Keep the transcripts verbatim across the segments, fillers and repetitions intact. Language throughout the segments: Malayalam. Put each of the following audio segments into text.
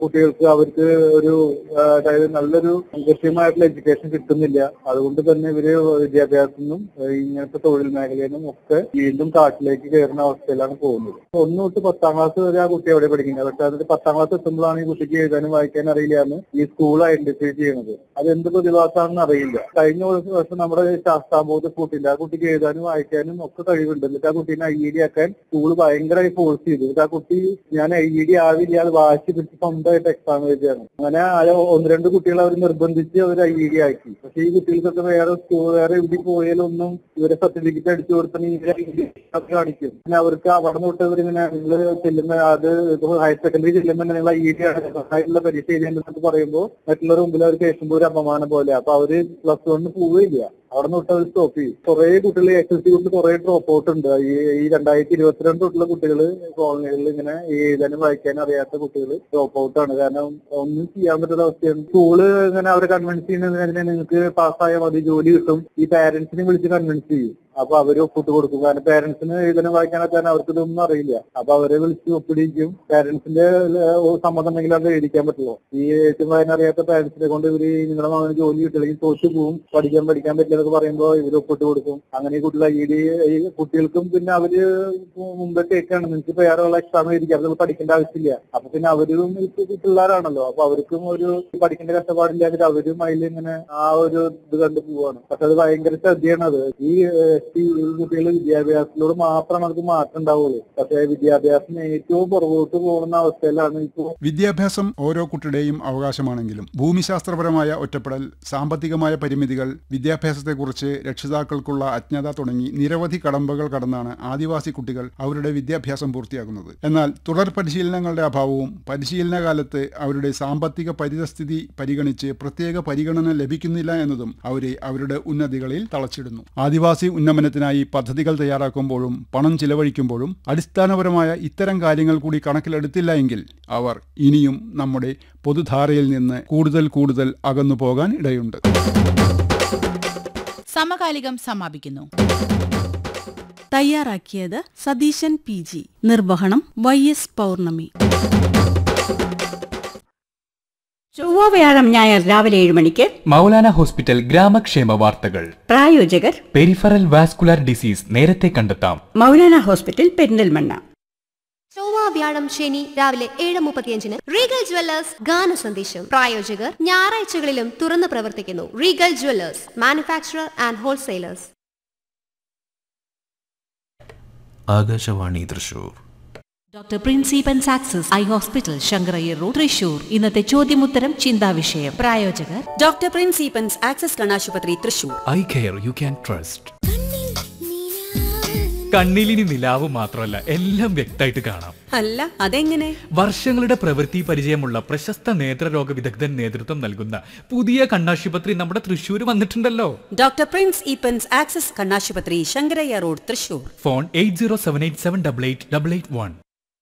കുട്ടികൾക്ക് അവർക്ക് ഒരു അതായത് നല്ലൊരു ലക്ഷ്യമായിട്ടുള്ള എഡ്യൂക്കേഷൻ കിട്ടുന്നില്ല. അതുകൊണ്ട് തന്നെ ഇവര് വിദ്യാഭ്യാസത്തിനും ഇങ്ങനത്തെ തൊഴിൽ മേഖലയിലും ഒക്കെ വീണ്ടും കാട്ടിലേക്ക് കയറുന്ന അവസ്ഥയിലാണ് പോകുന്നത്. ഒന്ന് തൊട്ട് പത്താം ക്ലാസ് വരെ ആ കുട്ടി എവിടെ പഠിക്കുന്നത്. പക്ഷെ അതിൽ പത്താം ക്ലാസ് എത്തുമ്പോഴാണ് ഈ കുട്ടിക്ക് എഴുതാനും വായിക്കാനും അറിയില്ല എന്ന് ഈ സ്കൂൾ ഐഡന്റിഫൈ ചെയ്യുന്നത്. അത് എന്ത് പ്രതിഭാസമാണെന്ന് അറിയില്ല. കഴിഞ്ഞ വർഷം നമ്മുടെ ശാസ്താംബോധ കൂട്ടില്ല, ആ കുട്ടിക്ക് എഴുതാനും വായിക്കാനും ഒക്കെ കഴിവുണ്ട്. എന്നിട്ട് ആ കുട്ടീനെ ഐ ഇ ഡി ആക്കാൻ സ്കൂൾ ഭയങ്കരമായി ഫോഴ്സ് ചെയ്തു. എന്നിട്ട് ആ കുട്ടി ഞാൻ ഐ ഇ ഡി ആവില്ല, അത് വാശി പിടിച്ച് സ്വന്തമായിട്ട് എക്സാം എഴുതിയാണ്. അങ്ങനെ ഒന്ന് രണ്ട് കുട്ടികളെ അവർ നിർബന്ധിച്ച് അവർ ഐ ഇ ഡി ആക്കി. പക്ഷെ ഈ കുട്ടികൾക്കൊക്കെ വേറെ സ്കൂൾ വേറെ എവിടെ പോയാലൊന്നും ഇവരെ സർട്ടിഫിക്കറ്റ് അടിച്ചു കൊടുത്തണെങ്കിൽ കാണിക്കും. പിന്നെ അവർക്ക് അവിടെ തൊട്ട് ഇവരിങ്ങനെ നിങ്ങൾ ചെല്ലുന്ന അത് ഹയർ സെക്കൻഡറി ചെല്ലുമ്പോൾ നിങ്ങൾ ഐ ഇ ഡി ആയിട്ടുള്ള പരീക്ഷ എഴുതിയെന്നൊക്കെ പറയുമ്പോൾ മറ്റുള്ളവരുടെ മുമ്പിൽ അവർ കേൾക്കുമ്പോൾ ഒരു അപമാനം പോലെ. അപ്പൊ അവര് പ്ലസ് വണ്ണിന് പോവുകയില്ല, അവിടെ നിന്ന് തൊട്ട് അവർ സ്റ്റോപ്പ് ചെയ്യും. കുറെ കുട്ടികൾ എസ് എൽ സി കൊണ്ട് കുറെ ഡ്രോപ്പ് ഔട്ട് ഉണ്ട്. ഈ ഈ രണ്ടായിരത്തി ഇരുപത്തിരണ്ട് തൊട്ടുള്ള കുട്ടികൾ കോളനികളിൽ ഇങ്ങനെ എഴുതാനും വായിക്കാനും അറിയാത്ത കുട്ടികൾ ഡ്രോപ്പ് ഔട്ട് ആണ്. കാരണം ഒന്നും ചെയ്യാൻ പറ്റുന്ന അവസ്ഥയാണ്. സ്കൂള് ഇങ്ങനെ അവരെ കൺവിൻസ് ചെയ്യുന്നതിനെ നിങ്ങൾക്ക് പാസ്സായാൽ മതി, ജോലി കിട്ടും, ഈ പാരന്റ്സിനെ വിളിച്ച് കൺവിൻസ് ചെയ്യും. അപ്പൊ അവര് ഒപ്പിട്ട് കൊടുക്കും. കാരണം പാരന്റ്സിന് എഴുതാനും വായിക്കാനൊക്കെ അവർക്ക് ഇതൊന്നും അറിയില്ല. അപ്പൊ അവരെ വിളിച്ച് ഒപ്പിടിക്കും. പാരന്റ്സിന്റെ സമ്മതം ഉണ്ടെങ്കിൽ അത് എഴുതിക്കാൻ പറ്റുള്ളൂ. ഈ എഴുത്തും വായന അറിയാത്ത പാരന്റ്സിനെ കൊണ്ട് ഇവര് നിങ്ങളുടെ മകന് ജോലി കിട്ടില്ലെങ്കിൽ തോറ്റു പോവും, പഠിക്കാൻ പഠിക്കാൻ പറ്റില്ല എന്നൊക്കെ പറയുമ്പോൾ ഇവര് ഒപ്പിട്ട് കൊടുക്കും. അങ്ങനെ ഈ കുട്ടികളെ ഈ ഈ കുട്ടികൾക്കും പിന്നെ അവര് മുമ്പേ കേൾക്കാണ് നിങ്ങൾക്ക് ഇപ്പൊ വേറെ ഉള്ള എക്സാം എഴുതിക്കാം, അത് പഠിക്കേണ്ട ആവശ്യമില്ല. അപ്പൊ പിന്നെ അവരും പിള്ളേരാണല്ലോ, അപ്പൊ അവർക്കും ഒരു പഠിക്കേണ്ട കഷ്ടപ്പാടില്ലാതെ അവരും അതിൽ ഇങ്ങനെ ആ ഒരു ഇത് കണ്ടു പോവാണ്. പക്ഷെ അത് ഭയങ്കര ശ്രദ്ധയാണ്. അത് ഈ കുട്ടികൾ വിദ്യാഭ്യാസത്തിലൂടെ മാത്രമാണ് അവർക്ക് മാറ്റം ഉണ്ടാവുള്ളൂ. പക്ഷേ വിദ്യാഭ്യാസം ഏറ്റവും പുറകോട്ട് പോകുന്ന അവസ്ഥയിലാണ് ഇപ്പോൾ. വിദ്യാഭ്യാസം ഓരോ കുട്ടിയുടെയും അവകാശമാണെങ്കിലും ഭൂമിശാസ്ത്രപരമായ ഒറ്റപ്പെടൽ, സാമ്പത്തികമായ പരിമിതികൾ, വിദ്യാഭ്യാസത്തെക്കുറിച്ച് രക്ഷിതാക്കൾക്കുള്ള അജ്ഞത തുടങ്ങി നിരവധി കടമ്പകൾ കടന്നാണ് ആദിവാസി കുട്ടികൾ അവരുടെ വിദ്യാഭ്യാസം പൂർത്തിയാക്കുന്നത്. എന്നാൽ തുടർ പരിശീലനങ്ങളുടെ അഭാവവും പരിശീലന കാലത്ത് അവരുടെ സാമ്പത്തിക പരിതസ്ഥിതി പരിഗണിച്ച് പ്രത്യേക പരിഗണന ലഭിക്കുന്നില്ല എന്നതും അവരെ അവരുടെ ഉന്നതികളിൽ തളച്ചിടുന്നു. ആദിവാസി ഉന്നമനത്തിനായി പദ്ധതികൾ തയ്യാറാക്കുമ്പോഴും പണം ചിലവഴിക്കുമ്പോഴും അടിസ്ഥാനപരമായ ഇത്തരം കാര്യങ്ങൾ കൂടി കണക്കിലെടുത്തില്ല എങ്കിൽ അവർ ഇനിയും നമ്മുടെ പൊതുധാരയിൽ നിന്ന് കൂടുതൽ കൂടുതൽ അകന്നു പോകാൻ ഇടയുണ്ട്. സമകാലികം സമാപിക്കുന്നു. തയ്യാറാക്കിയത് സതീശൻ പി ജി, നിർവഹണം വൈ എസ് പൗർണമി. ചൊവ്വ വ്യാഴം ഞായർ രാവിലെ ഏഴ് മണിക്ക് മൗലാന ഹോസ്പിറ്റൽ ഗ്രാമക്ഷേമ വാർത്തകൾ. പ്രായോജകർ പെരിഫറൽ വാസ്കുലർ ഡിസീസ് നേരത്തെ കണ്ടെത്താം. മൗലാന ഹോസ്പിറ്റൽ പെരിന്തൽമണ്ണ. ചൊവ്വ വ്യാഴം ശനി രാവിലെ ഏഴ് മുപ്പത്തിയഞ്ചിന് റീഗൽ ജ്വല്ലേഴ്സ് ഗാന സന്ദേശം. പ്രായോജകർ ഞായറാഴ്ചകളിലും തുറന്നു പ്രവർത്തിക്കുന്നു. Regal Jewellers, manufacturer and wholesalers. Akashvani Thrissur. Doctor പ്രിൻസിപ്പൻസ് access eye hospital, Sankara Iyer road, Thrissur. ഇന്നത്തെ ചോദ്യമുത്തരം ചിന്താവിഷയം. പ്രായോജകർ ഡോക്ടർ പ്രിൻസിപ്പൻസ് ആക്സസ് കണ്ണാശുപത്രി, Thrissur. Eye care you can trust. കണ്ണിലിനി നിലാവ് മാത്രമല്ല, എല്ലാം വ്യക്തമായിട്ട് കാണാം. അല്ല അതെങ്ങനെ? വർഷങ്ങളുടെ പ്രവൃത്തി പരിചയമുള്ള പ്രശസ്ത നേത്രരോഗ വിദഗ്ധൻ നേതൃത്വം നൽകുന്ന പുതിയ കണ്ണാശുപത്രി നമ്മുടെ തൃശ്ശൂർ വന്നിട്ടുണ്ടല്ലോ. ഡോക്ടർ പ്രിൻസ് ഈപ്പൻസ് ആക്സസ് കണ്ണാശുപത്രി, Sankaraiah road, Thrissur. Phone eight zero seven eight seven double eight double eight one.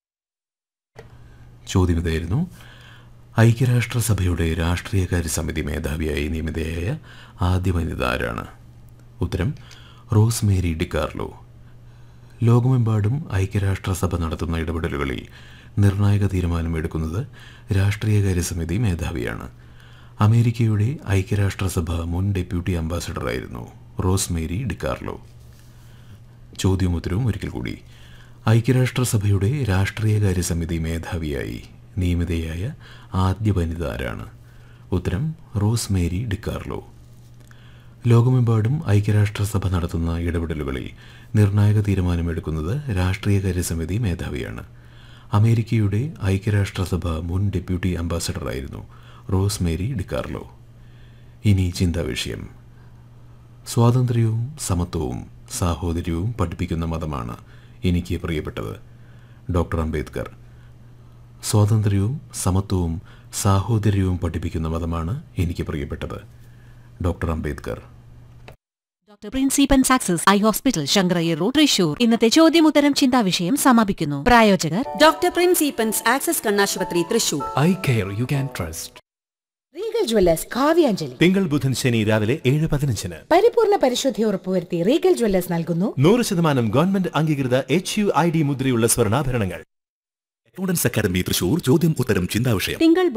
ചോദ്യം ഇതായിരുന്നു: ഐക്യരാഷ്ട്രസഭയുടെ രാഷ്ട്രീയകാര്യ സമിതി മേധാവിയായി നിയമിതയായ ആദ്യ വനിത ആരാണ്? ഉത്തരം റോസ് മേരി ഡിക്കാർലോ. ലോകമെമ്പാടും ഐക്യരാഷ്ട്രസഭ നടത്തുന്ന ഇടപെടലുകളിൽ നിർണായക തീരുമാനമെടുക്കുന്നത് രാഷ്ട്രീയകാര്യ സമിതി മേധാവിയാണ്. അമേരിക്കയുടെ ഐക്യരാഷ്ട്രസഭ മുൻ ഡെപ്യൂട്ടി അംബാസഡറായിരുന്നു റോസ് മേരി ഡിക്കാർലോ. ചോദ്യവും ഉത്തരവും ഒരിക്കൽ കൂടി: ഐക്യരാഷ്ട്രസഭയുടെ രാഷ്ട്രീയകാര്യ സമിതി മേധാവിയായി നിയമിതയായ ആദ്യ വനിത ആരാണ്? ഉത്തരം റോസ് മേരി ഡിക്കാർലോ. ലോകമെമ്പാടും ഐക്യരാഷ്ട്രസഭ നടത്തുന്ന ഇടപെടലുകളിൽ നിർണായക തീരുമാനമെടുക്കുന്നത് രാഷ്ട്രീയകാര്യ സമിതി മേധാവിയാണ്. അമേരിക്കയുടെ ഐക്യരാഷ്ട്രസഭ മുൻ ഡെപ്യൂട്ടി അംബാസഡറായിരുന്നു റോസ് മേരി ഡിക്കാർലോ. ഇനി ചിന്താവിഷയം: സ്വാതന്ത്ര്യവും സമത്വവും സാഹോദര്യവും പഠിപ്പിക്കുന്ന മതമാണ് എനിക്ക് പ്രിയപ്പെട്ടത്. ഡോക്ടർ അംബേദ്കർ. സ്വാതന്ത്ര്യവും സമത്വവും സാഹോദര്യവും പഠിപ്പിക്കുന്ന മതമാണ് എനിക്ക് പ്രിയപ്പെട്ടത്. Doctor Ambedkar. Doctor പ്രിൻസിപ്പൻസ് access eye hospital, Sankara Iyer road, Thrissur. ഇന്നത്തെ ചോദ്യമുത്തരം ചിന്താവിഷയം സമാപിക്കുന്നു. പ്രായോജകർ ഡോക്ടർ പ്രിൻസിപ്പൻസ് ആക്സസ് കണ്ണാശുപത്രി, Thrissur. Eye care you can trust. Regal Jewellers Kavyanjali. തിങ്കൾ ബുധൻ ശനി രാവിലെ ഏഴ് പതിനഞ്ചിന് പരിപൂർണ പരിശുദ്ധി ഉറപ്പുവരുത്തി റീഗൽ ജ്വല്ലേഴ്സ് നൽകുന്നു നൂറ് ശതമാനം ഗവൺമെന്റ് അംഗീകൃത എച്ച് യു ഐ ഡി മുദ്രയുള്ള സ്വർണ്ണാഭരണങ്ങൾ. അക്കൗണ്ടൻസ് അക്കാദമി തൃശൂർ ചോദ്യം ഉത്തരം ചിന്താവിഷയം തിങ്കൾ